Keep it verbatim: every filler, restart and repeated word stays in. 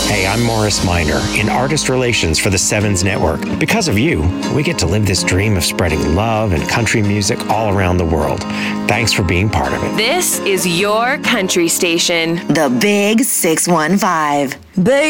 Hey, I'm Morris Minor in Artist Relations for the Sevens Network. Because of you, we get to live this dream of spreading love and country music all around the world. Thanks for being part of it. This is your country station. The Big six one five. Big